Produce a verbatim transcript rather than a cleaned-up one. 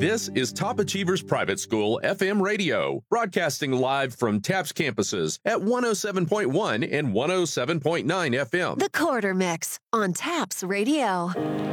This is Top Achievers Private School F M Radio, broadcasting live from TAPS campuses at one oh seven point one and one oh seven point nine F M. The Quarter Mix on TAPS Radio.